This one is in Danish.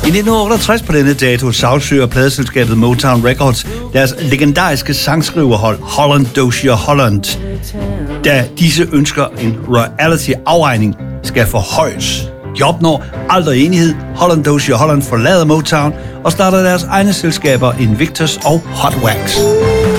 I 1968 på denne dato sagsøger pladeselskabet Motown Records deres legendariske sangskriverhold Holland Dozier Holland, da disse ønsker en royalty-afregning skal forhøjes. De opnår aldrig enighed. Holland Dozier Holland forlader Motown og starter deres egne selskaber Invictus og Hot Wax.